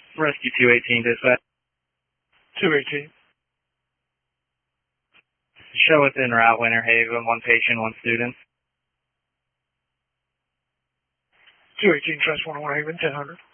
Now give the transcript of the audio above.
Rescue 218 dispatch. 218. Show us en route, Winter Haven, 1 patient, 1 student. 218, Trans 101 Haven, 1000.